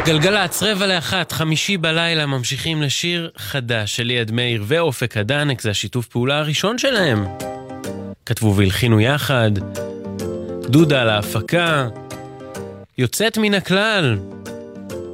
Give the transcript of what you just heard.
גלגלצ, 12:45, 5 בלילה, ממשיכים לשיר חדש של ליעד מאיר ואופק הדנק. זה השיתוף פעולה הראשון שלהם. כתבו והלחינו יחד. דודה על ההפקה. יוצאת מן הכלל.